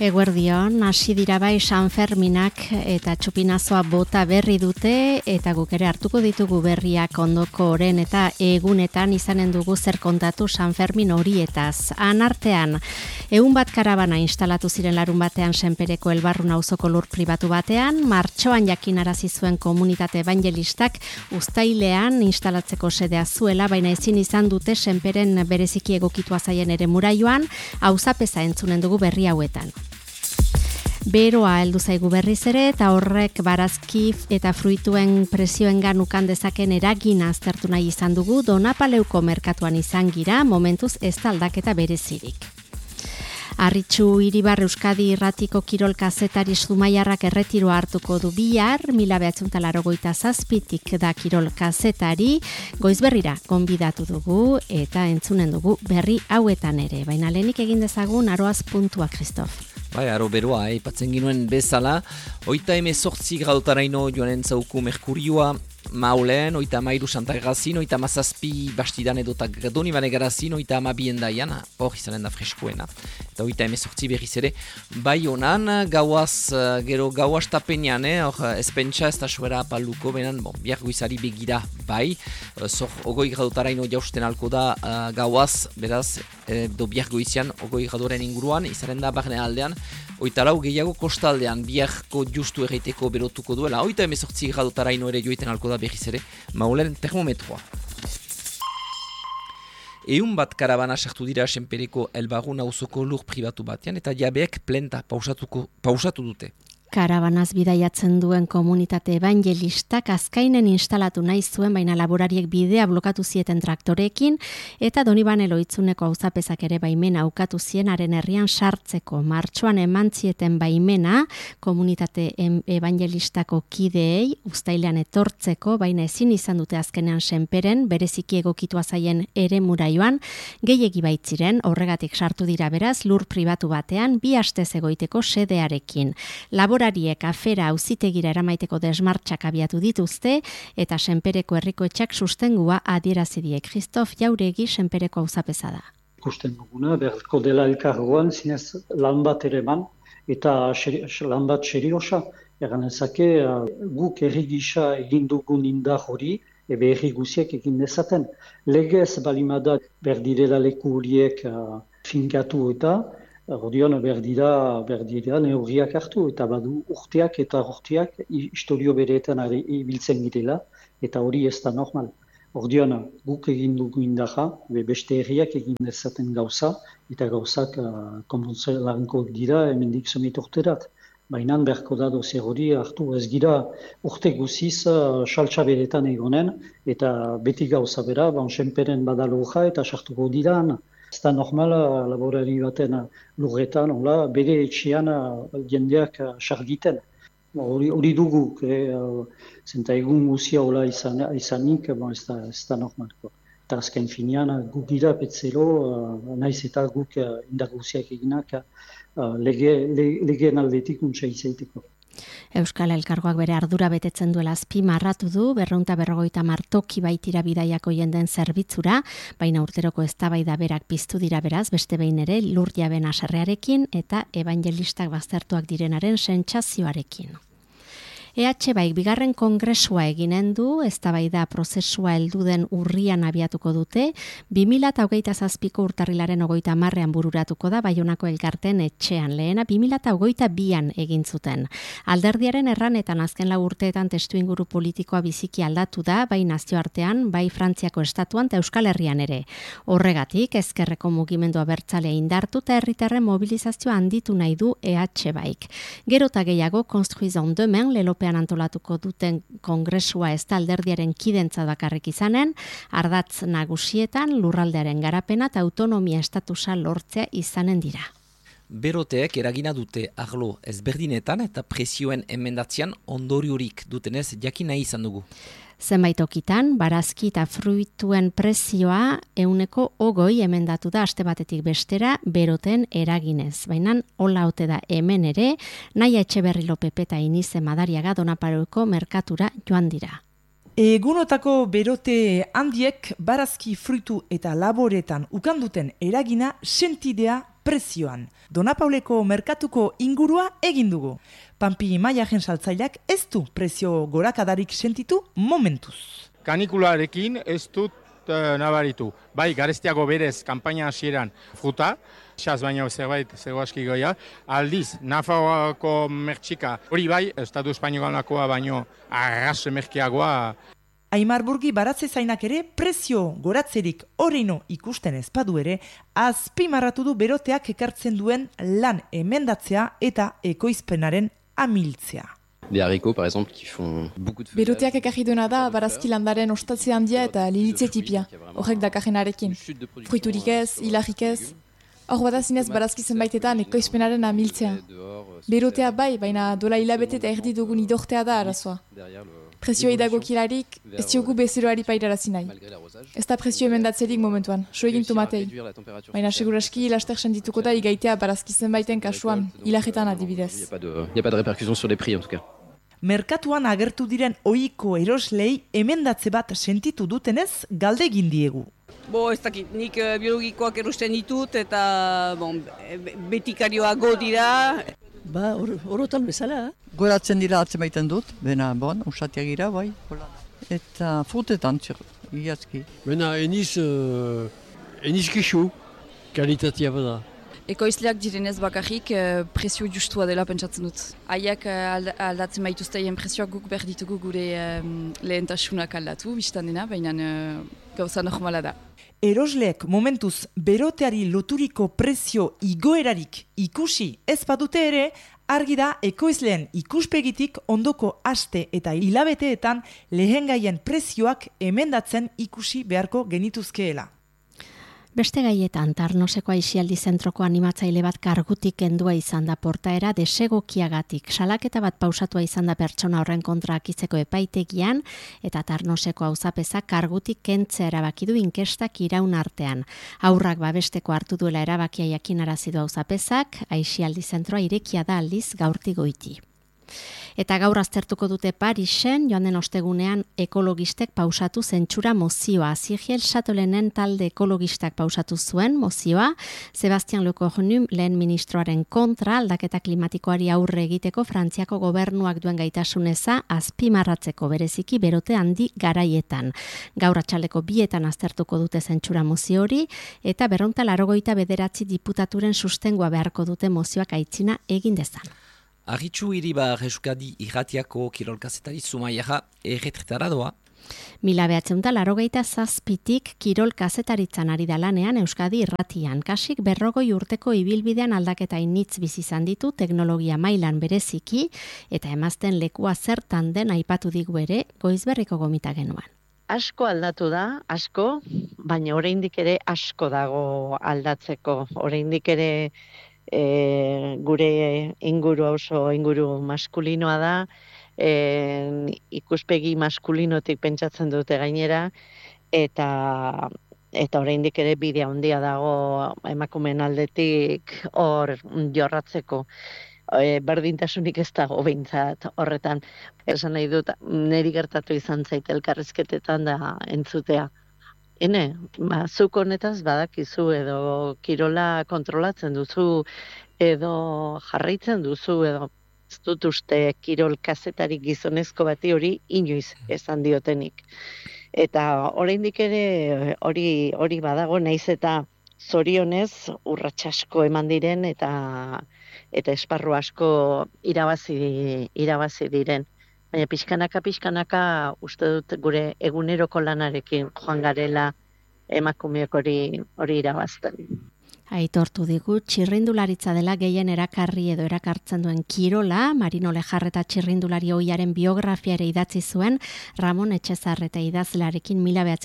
Eguerdion, hasi dira bai San Ferminak eta txupinazoa bota berri dute eta guk ere hartuko ditugu berriak ondoko oren eta egunetan izanen dugu zer kontatu San Fermin horietaz. Anartean, 100 karabana instalatu ziren larun batean Senpereko Elbarrun auzoko lur pribatu batean, martxoan jakinarazi zuen komunitate evangelistak uztailean instalatzeko sedea zuela, baina ezin izan dute Senperen bereziki egokitua zaien ere muraioan, auzapeza entzunen dugu berri hauetan. Beroa heldu zaigu berriz ere eta horrek barazki eta fruituen prezioengan ukan dezaken eragina aztertu nahi izan dugu Donapaleuko merkatuan izan gira, momentuz ez da aldaketa berezirik. Arritxu Iribar Euskadi Irratiko kirol kazetari Zumaiarrak erretiroa hartuko du bihar, 1987tik da kirol kazetari, goizberrira gonbidatu dugu eta entzunen dugu berri hauetan ere. Baina lehenik egin dezagun aroaz puntua, Kristof. Bai, aro beroa, ipatzen ginuen bezala, 38 gradotaraino joanen zauku Merkurioa, Maulen, 32 Santagrazin, 37 Bastidan edotak Donibane Garazin, 32 Endaian, hor izanen da freskoena. Eta 38 berriz ere, bai honan, gauaz, gero gauaz tapenean, hor espentsa ez da suera paluko, benen, bihar goizari begira bai, ogoi gradotaraino jausten alko da gauaz, beraz, do bihar goizian, ogoi gradoren inguruan, izanen da barne aldean, 34 gehiago kostaldean, biharko justu erreiteko berotuko duela, 38 gradotaraino ere joiten alko da berriz ere, Maulen termometroa. 100 karabana sartu dira Senpereko Elbarrun auzoko lur pribatu batean eta jabeek plenta pausatu dute. Karabanaz bidaiatzen duen komunitate evangelistak azkainen instalatu nahi zuen, baina laborariek bidea blokatu zieten traktorekin eta Donibane Loitzuneko auzapezak ere baimena ukatu zienaren herrian sartzeko. Martxoan eman zieten baimena komunitate evangelistako kideei uztailean etortzeko, baina ezin izan dute azkenean Senperen bereziki egokitua zaien ere muraioan, gehiegi baitziren, horregatik sartu dira beraz lur pribatu batean 2 astez egoiteko sedearekin. Laborariek afera auzitegira eramaiteko desmartxak abiatu dituzte eta Senpereko herrikoetxak sustengua adierazi die. Kristof Jauregi Senpereko auzapeza da. Ikusten duguna, beharko dela elkargoan zinez lan bat ere eman eta lan bat seriosa. Egan ezake guk herri gisa egin dugun indar hori, herri guziek egin dezaten. Legez balimada berdirela leku horiek finkatu eta Ordion berdira neurriak hartu eta badu urteak eta urteak historio bereetan ibiltzen girela eta hori ez da normal. Ordion guk egin dugu indarra, beste herriak egin dezaten gauza eta gauzak konpontzelarenko dira hemendik zomit urterat. Baina berko da dozer hori hartu ez gira urte guziz saltsa beretan egonen eta beti gauza bera, Senperen badaloja eta sartuko diran. Ez da normal laborari baten lurretan, bere etxean jendeak sargiten. Hori dugu, zenta egun guzia hola izanik, ez da normal. Eta azken finean guk gira petzelo, naiz eta guk indar guziak eginak legeen aldetik untsa izaiteko. Euskal Elkargoak bere ardura betetzen duela azpimarratu du, 250 toki baitira bidaiako jenden zerbitzura, baina urteroko eztabaida berak piztu dira beraz, beste behin ere lur jaben haserrearekin eta evangelistak baztertuak direnaren sentsazioarekin. EH bigarren kongresua eginen du, eztabaida prozesua heldu den urrian abiatuko dute, 2027ko urtarrilaren 30ean bururatuko da Baionako elkarteen etxean, lehena 2022an egin zuten. Alderdiaren erranetan azken 4 urteetan testuinguru politikoa biziki aldatu da, bai nazioartean, bai Frantziako estatuan eta Euskal Herrian ere. Horregatik, ezkerreko mugimendu abertzalea indartu eta herritarren mobilizazioa handitu nahi du EH baik. Gero eta gehiago, Construisons Demain, Lelopean antolatuko duten kongresua ez da alderdiaren kidentza bakarrik izanen, ardatz nagusietan lurraldearen garapena eta autonomia estatusa lortzea izanen dira. Beroteek eragina dute arlo ezberdinetan eta presioen emendatzean ondoriorik dutenez jakin nahi izan dugu. Zenbait tokitan, barazki eta fruituen prezioa 20% emendatu da aste batetik bestera beroten eraginez. Baina hola ote da hemen ere, Naia Etxeberri Lopepe eta Inize Madariaga Donapaleuko merkatura joan dira. Egunotako berote handiek barazki fruitu eta laboretan ukanduten eragina sentidea prezioan. Donapauleko merkatuko ingurua egin dugu. Pampi Maiajen saltzaileak ez du prezio gorakadarik sentitu momentuz. Kanikularekin ez dut nabaritu. Bai, garestiago berez, kanpaina hasieran fruta, xaz baino zerbait, aski goia. Aldiz, Nafarroako mertxika, hori bai, Estatu Espainolakoa baino arras merkeagoa. Aimar Burgi baratze zainak ere prezio goratzerik oreino ikusten ez badu ere, azpimarratu du beroteak ekartzen duen lan emendatzea eta ekoizpenaren amiltzea. Des haricots, par exemple, qui font beaucoup de feuillage. Beroteak ekarri duena da barazki landaren ostatze handia eta lilitze tipia, horrek dakarrenarekin. Fruiturik ez, hilarrik ez. Hor badazinez barazki zenbaitetan ekoizpenaren amiltzea. Berotea bai, baina dola hilabete eta erdi dugun idortea da arazoa. Prezioa idagokilarik, ez diogu bezeroari pairarazi nahi. Ez da prezio emendatzerik momentuan, so egin tomatei. Baina seguraski laster sendituko da igaitea barazki zenbaiten kasuan, hilaretan adibidez. Il n'y a pas de répercussion sur les prix, en tout cas. Merkatuan agertu diren ohiko eroslei emendatze bat sentitu dutenez galde egin diegu. Ez dakit, nik biologikoak erosten ditut eta betikarioago dira. Orotan bezala. Goratzen dira atzemaiten dut, bena, usatiak gira, bai. Eta frutetan, iazki. Bena, eniz kixu, kalitatea bada. Ekoizleak direnez bakarrik prezio justua dela pentsatzen dut. Haiek aldatzen baituzteien prezioak guk behar ditugu gure lehentasunak aldatu, biztan dena, baina gauza normala da. Erosleek momentuz beroteari loturiko prezio igoerarik ikusi ez badute ere, argi da ekoizleen ikuspegitik ondoko aste eta hilabeteetan lehengaien prezioak emendatzen ikusi beharko genituzkeela. Beste gaietan, Tarnoseko Aisialdi Zentroko animatzaile bat kargutik kendua izan da portaera desegokiagatik. Salaketa bat pausatua izan da pertsona horren kontra akitzeko epaitegian, eta Tarnoseko auzapeza kargutik kentzea erabaki du inkestak iraun artean. Haurrak babesteko hartu duela erabakia jakinarazi du auzapezak, Aisialdi Zentroa irekia da aldiz gaurtik goiti. Eta gaur aztertuko dute Parisen, joan den ostegunean ekologistek pausatu zentsura mozioa. Zigiel Chatelainen talde ekologistak pausatu zuen mozioa, Sebastian Lecornu lehen ministroaren kontra aldaketa klimatikoari aurre egiteko Frantziako gobernuak duen gaitasuneza azpimarratzeko bereziki berote handi garaietan. Gaur atxaldeko 2etan aztertuko dute zentsura mozio hori, eta 289 diputaturen sustengoa beharko dute mozioak aitzina egin dezan. Arritxu Iribar Euskadi irratiako kirolkazetari Zumaiaga erretretara doa. 1987tik kirol kazetaritzan ari da lanean Euskadi irratian. Kasik 40 urteko ibilbidean aldaketa initz bizi izan ditu teknologia mailan bereziki eta emazten lekua zertan den aipatu digu ere Goizberriko gomita genuan. Asko aldatu da, asko, baina oraindik ere asko dago aldatzeko. Oraindik ere gure inguru oso inguru maskulinoa da, ikuspegi maskulinotik pentsatzen dute gainera, eta oraindik ere bidea handia dago emakumeen aldetik hor jorratzeko. Berdintasunik ez dago behintzat horretan. Esan nahi dut, niri gertatu izan zait elkarrizketetan da entzutea. Zuk honetaz badakizu edo kirola kontrolatzen duzu edo jarraitzen duzu edo ez dut uste kirol kazetari gizonezko bati hori inoiz esan diotenik. Eta oraindik ere hori badago, naiz eta zorionez urrats asko eman diren eta esparru asko irabazi diren. Baina pixkanaka uste dut gure eguneroko lanarekin joan garela emakumeok hori irabazten. Aitortu digu, txirrindularitza dela gehien erakarri edo erakartzen duen kirola, Marino Lejarreta txirrindulari ohiaren biografia ere idatzi zuen, Ramon Etxezarreta idazlearekin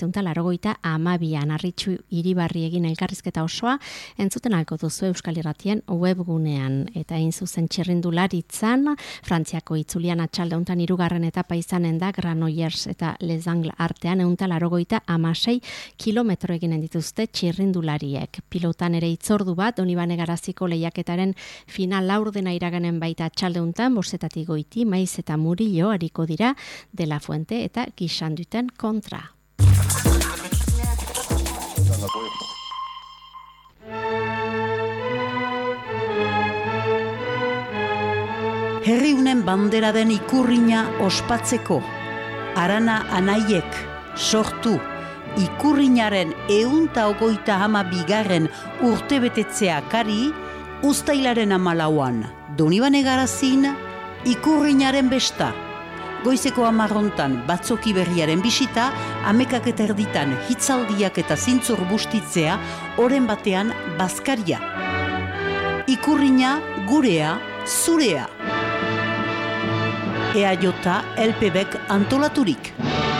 1982an Arritxu Iribarri egin elkarrizketa osoa, entzuten alko duzu Euskal Irratien webgunean. Eta hain zuzen txirrindularitzan, Frantziako itzulian atxalde hontan 3. etapa izanen da Granollers eta Les Angles artean 186 kilometro eginen dituzte txirrindulariek. Pilotan ere itzordu bat, Donibane Garaziko lehiaketaren final laurdena iraganen baita atxaldeuntan, 5 goiti, Maiz eta Murillo ariko dira De La Fuente eta Gixanduten kontra. herriunen bandera den ikurrina ospatzeko. Arana Anaiek sortu ikurrinaren 122. urtebetetzea kari, uztailaren 14. Donibane Garazin, ikurrinaren besta. Goizeko 10 batzoki berriaren bisita, 11:30 hitzaldiak eta zintzur bustitzea, oren batean bazkaria. Ikurrina gurea, zurea. EAJ LPBek antolaturik.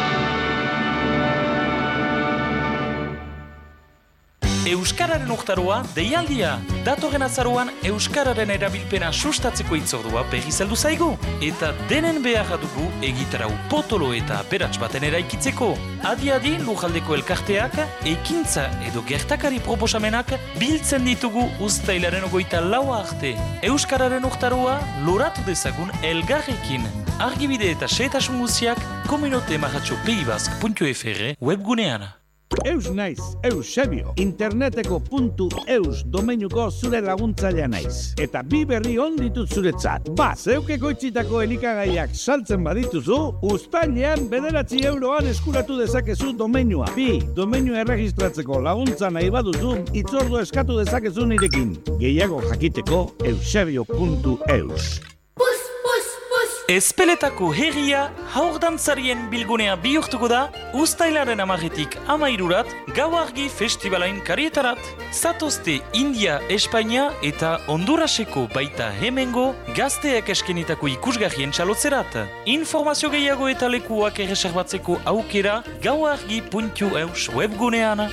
Euskararen urtaroa deialdia. Datorren azaroan Euskararen erabilpena sustatzeko itzordua berriz heldu zaigu. Eta denen beharra dugu egitarau potolo eta aperats baten eraikitzeko. Adi-adi lurraldeko elkarteak, ekintza edo gertakari proposamenak biltzen ditugu uztailaren 24 arte. Euskararen urtaroa loratu dezagun elgarrekin. Argibide eta xehetasun guztiak communautemarratxo.peibasque.fr webgunean. Eus naiz, Eusebio, interneteko .eus domeinuko zure laguntzailea naiz. Eta bi berri on ditut zuretzat. Zeukeko itxitako elikagaiak saltzen badituzu, uztailean 9 euroan eskuratu dezakezu domeinua. 2. Domeinua erregistratzeko laguntza nahi baduzu, itzordu eskatu dezakezu nirekin. Gehiago jakiteko eusebio.eus. Ezpeletako herria haurdantzarien bilgunea bihurtuko da uztailaren 10-tik 13-rat Gau Argi Festivalain karietarat. Zatozte India, Espainia eta Honduraseko baita hemengo gazteak eskenitako ikusgarrien txalotzerat. Informazio gehiago eta lekuak erreserbatzeko aukera gauargi.eus webgunean.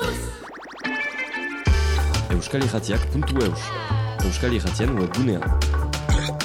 Euskal Irratiak.eus Euskal Irratian webgunean.